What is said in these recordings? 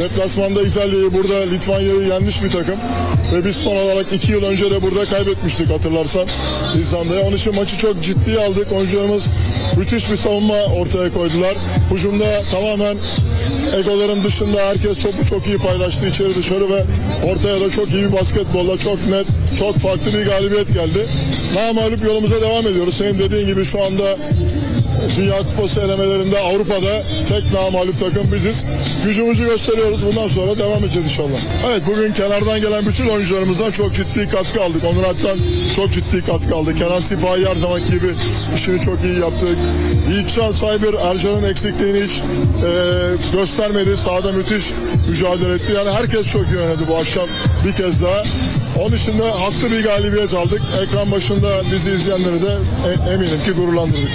Deplasmanda İtalya'yı, burada Litvanya'yı yenmiş bir takım. Ve biz son olarak 2 yıl önce de burada kaybetmiştik hatırlarsan İzlanda'ya. Onun için maçı çok ciddiye aldık. Oyuncularımız müthiş bir savunma ortaya koydular. Hücumda tamamen egoların dışında herkes topu çok iyi paylaştı içeri dışarı ve ortaya da çok iyi bir basketbolla, çok net, çok farklı bir galibiyet geldi. Namağlup yolumuza devam ediyoruz. Senin dediğin gibi şu anda Dünya Kupası elemelerinde Avrupa'da tek namağlup takım biziz. Gücümüzü gösteriyoruz. Bundan sonra devam edeceğiz inşallah. Evet, bugün kenardan gelen bütün oyuncularımızdan çok ciddi katkı aldık. Onur Ak'tan çok ciddi katkı aldık. Kenan Sipahi her zaman gibi işini çok iyi yaptık. Yiğitcan Sayber, Ercan'ın eksikliğini hiç göstermedi. Sahada müthiş mücadele etti. Yani herkes çok iyi oynadı bu akşam bir kez daha. Onun için de haklı bir galibiyet aldık. Ekran başında bizi izleyenleri de eminim ki gururlandırdık.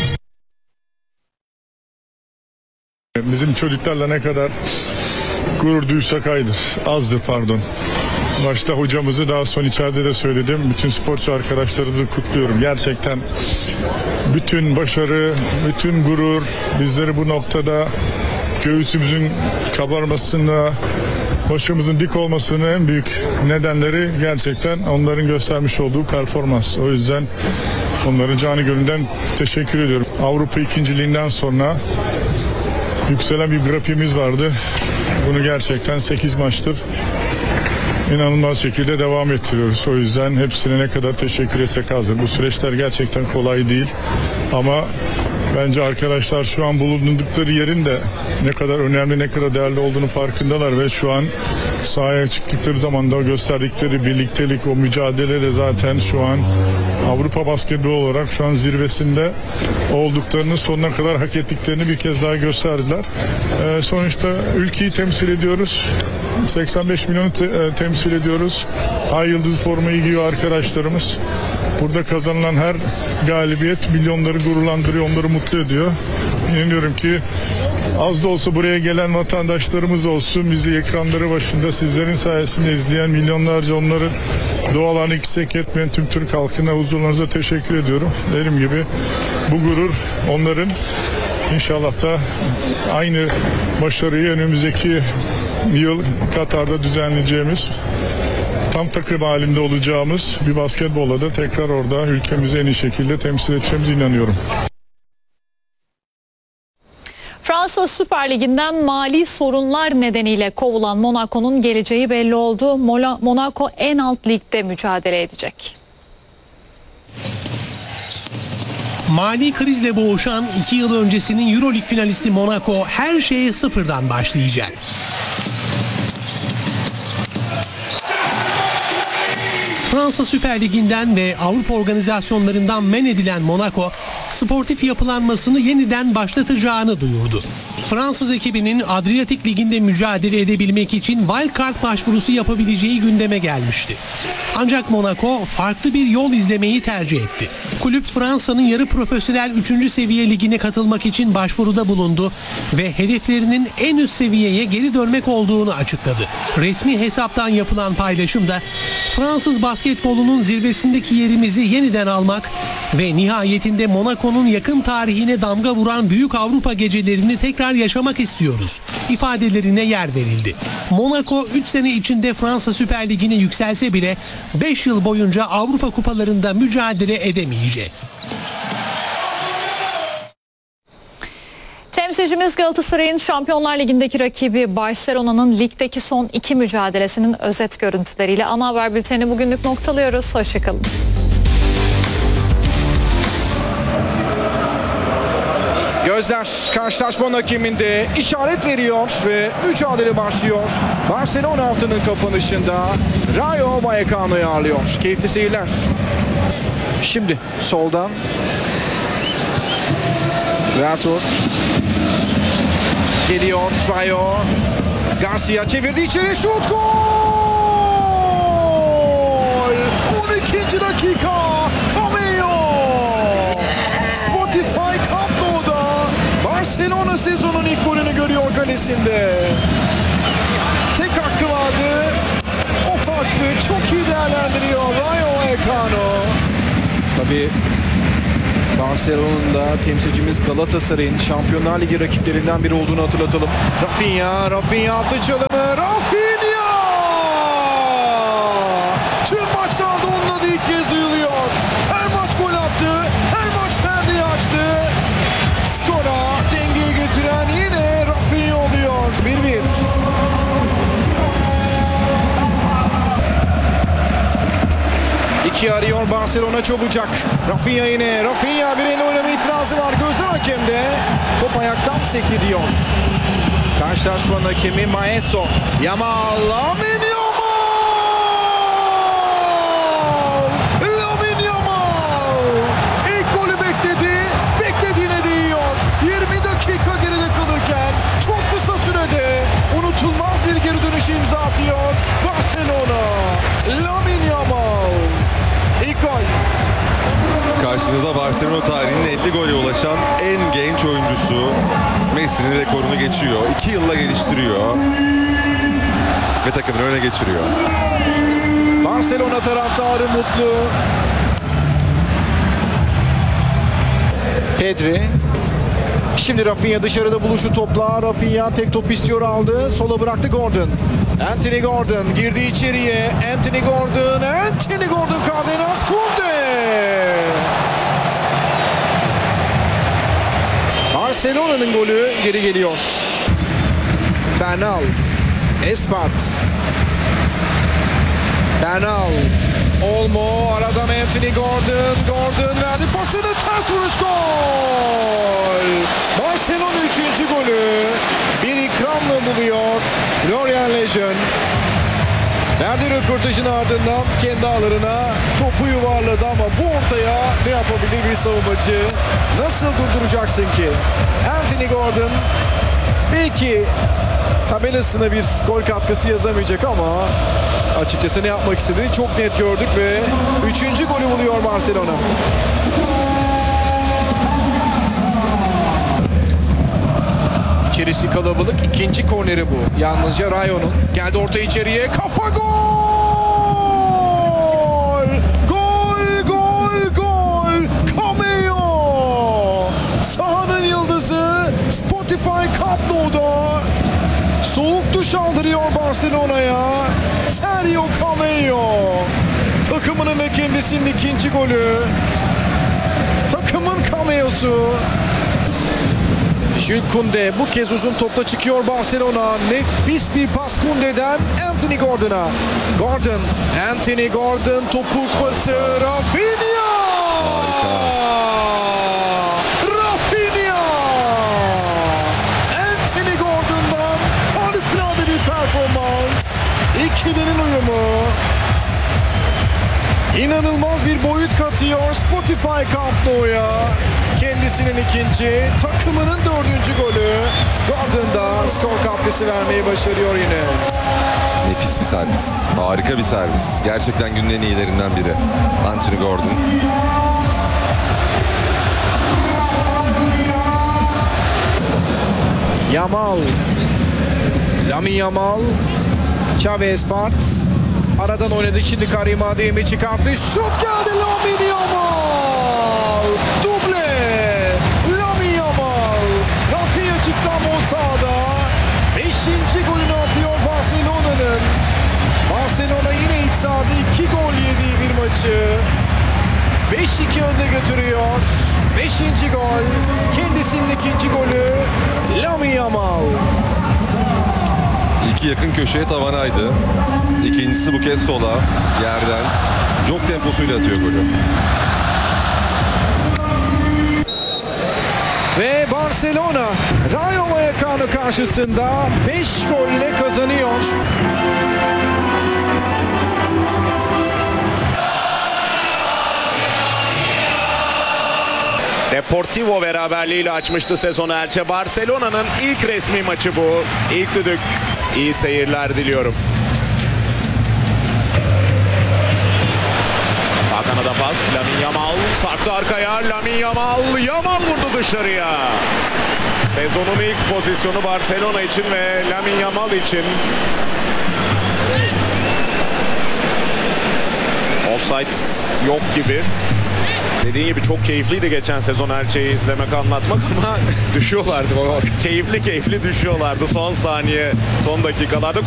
Bizim çocuklarla ne kadar gurur duysak azdır pardon. Başta hocamızı daha son içeride de söyledim. Bütün sporcu arkadaşlarımızı kutluyorum. Gerçekten bütün başarı, bütün gurur bizleri bu noktada göğsümüzün kabarmasına, başımızın dik olmasının en büyük nedenleri gerçekten onların göstermiş olduğu performans. O yüzden onlara canı gönülden teşekkür ediyorum. Avrupa ikinciliğinden sonra yükselen bir grafiğimiz vardı. Bunu gerçekten 8 maçtır inanılmaz şekilde devam ettiriyoruz. O yüzden hepsine ne kadar teşekkür etsek azdır. Bu süreçler gerçekten kolay değil. Ama bence arkadaşlar şu an bulundukları yerin de ne kadar önemli, ne kadar değerli olduğunu farkındalar ve şu an sahaya çıktıkları zaman da gösterdikleri birliktelik, o mücadele de zaten şu an Avrupa basketbolu olarak şu an zirvesinde olduklarını, sonuna kadar hak ettiklerini bir kez daha gösterdiler. Sonuçta ülkeyi temsil ediyoruz. 85 milyonu temsil ediyoruz. Ay yıldız formayı giyiyor arkadaşlarımız. Burada kazanılan her galibiyet milyonları gururlandırıyor, onları mutlu ediyor. İnanıyorum ki az da olsa buraya gelen vatandaşlarımız olsun, bizi ekranları başında sizlerin sayesinde izleyen milyonlarca onları dualarını eksik etmeyen tüm Türk halkına, huzurlarınıza teşekkür ediyorum. Dediğim gibi bu gurur onların, inşallah da aynı başarıyı önümüzdeki yıl Katar'da düzenleyeceğimiz, tam takım halinde olacağımız bir basketbolla da tekrar orada ülkemizi en iyi şekilde temsil edeceğimize inanıyorum. Fransa Süper Ligi'nden mali sorunlar nedeniyle kovulan Monaco'nun geleceği belli oldu. Monaco en alt ligde mücadele edecek. Mali krizle boğuşan 2 yıl öncesinin Euroleague finalisti Monaco her şeye sıfırdan başlayacak. Fransa Süper Ligi'nden ve Avrupa organizasyonlarından men edilen Monaco, sportif yapılanmasını yeniden başlatacağını duyurdu. Fransız ekibinin Adriyatik Ligi'nde mücadele edebilmek için wildcard başvurusu yapabileceği gündeme gelmişti. Ancak Monaco farklı bir yol izlemeyi tercih etti. Kulüp Fransa'nın yarı profesyonel 3. seviye ligine katılmak için başvuruda bulundu ve hedeflerinin en üst seviyeye geri dönmek olduğunu açıkladı. Resmi hesaptan yapılan paylaşımda Fransız basketbolunun zirvesindeki yerimizi yeniden almak ve nihayetinde Monaco'nun yakın tarihine damga vuran büyük Avrupa gecelerini tekrar yaşamak istiyoruz ifadelerine yer verildi. Monaco 3 sene içinde Fransa Süper Ligi'ne yükselse bile 5 yıl boyunca Avrupa kupalarında mücadele edemeyecek. Temsilcimiz Galatasaray'ın Şampiyonlar Ligi'ndeki rakibi Barcelona'nın ligdeki son 2 mücadelesinin özet görüntüleriyle ana haber bülteni bugünlük noktalıyoruz. Hoşçakalın. Gözler karşılaşmanın hakeminde işaret veriyor ve mücadele başlıyor. Barcelona haftanın kapanışında Rayo Vallecano'yu ağırlıyor. Keyifli seyirler. Şimdi soldan Vertur geliyor. Rayo Garcia çevirdi içeri, şut, gol! 12. dakika Cameo Spotify Camp Nou'da Barcelona sezonun ilk golünü görüyor kalesinde. Tek hakkı vardı. O hakkı çok iyi değerlendiriyor Rayo Vallecano. Tabii Barcelona'nın da temsilcimiz Galatasaray'ın Şampiyonlar Ligi rakiplerinden biri olduğunu hatırlatalım. Rafinha attı çalımı. Rafinha! Tüm maçlarda onun adı ilk kez duyuluyor. Her maç gol attı. Her maç perdeyi açtı. Skora dengeyi getiren yine Rafinha oluyor. 1-1. İki arıyor Barcelona çabucak. Rafinha yine. Rafinha bir el oynama itirazı var. Gözler hakemde. Top ayaktan sekti diyor. Karşılaşmanın hakemi Maeso. Yamal. Lamine Yamal! Lamine Yamal! İlk golü bekledi. Beklediğine değiyor. 20 dakika geride kalırken çok kısa sürede unutulmaz bir geri dönüş imza atıyor Barcelona. Lamine Yamal. İlk gol. Karşınıza Barcelona tarihinin 50 gole ulaşan en genç oyuncusu. Messi'nin rekorunu geçiyor. 2 yılla geliştiriyor. Ve takımını öne geçiriyor. Barcelona taraftarı mutlu. Pedri. Şimdi Rafinha dışarıda buluşu topla. Rafinha tek top istiyor, aldı. Sola bıraktı Gordon. Anthony Gordon girdi içeriye. Anthony Gordon. Cardenas Kunde. Barcelona'nın golü geri geliyor. Bernal. Espart. Bernal. Olmo aradan Anthony Gordon. Gordon verdi pasını, ters vuruş, gol. Barcelona 3. golü bir ikramla buluyor Florian Lejeune. Verdiği röportajın ardından kendi ağlarına topu yuvarladı ama bu ortaya ne yapabilir bir savunmacı? Nasıl durduracaksın ki? Anthony Gordon belki tabelasına bir gol katkısı yazamayacak ama açıkçası ne yapmak istediğini çok net gördük ve 3. golü buluyor Barcelona. İçerisi kalabalık. İkinci korneri bu. Yalnızca Rayon'un. Geldi orta içeriye. Kafa gol! Gol! Cameo! Sahanın yıldızı Spotify Camp Nou'da soğuk duş aldırıyor Barcelona'ya. Sergio Cameo. Takımının ve kendisinin ikinci golü. Takımın cameosu. Jules Koundé bu kez uzun topla çıkıyor Barcelona. Nefis bir pas Koundé'den Anthony Gordon'a. Anthony Gordon topuk pası. Rafinha! Anthony Gordon'dan harikulade bir performans. İkilinin uyumu. İnanılmaz bir boyut katıyor Spotify Camp Nou'ya. Kendisinin ikinci, takımının 4. golü. Gordon da skor katkısı vermeyi başarıyor yine. Nefis bir servis. Harika bir servis. Gerçekten günün en iyilerinden biri. Anthony Gordon. Yamal. Lamine Yamal. Xavi Espart. Aradan oynadı, şimdi Karim Adeyemi çıkarttı. Şut geldi, Lamine Yamal. Duble. Lamine Yamal. Rafinha çıktı ama o sahada. 5. golünü atıyor Barcelona'nın. Barcelona yine iç sahada 2 gol yediği bir maçı 5-2 önde götürüyor. 5. gol. Kendisinin ikinci golü Lamine Yamal. İlki yakın köşeye, tavanaydı. İkincisi bu kez sola, yerden. Jog temposuyla atıyor golü. Ve Barcelona Rayo Vallecano karşısında 5 golle kazanıyor. Deportivo beraberliğiyle açmıştı sezonu Elche. Barcelona'nın ilk resmi maçı bu. İlk düdük. İyi seyirler diliyorum. Sağ kanada pas. Lamine Yamal sarktı arkaya. Lamine Yamal vurdu dışarıya. Sezonun ilk pozisyonu Barcelona için ve Lamine Yamal için. Offside yok gibi. Dediğin gibi çok keyifliydi geçen sezon Elche'yi izlemek, anlatmak ama düşüyorlardı. Keyifli düşüyorlardı son saniye, son dakikalarda.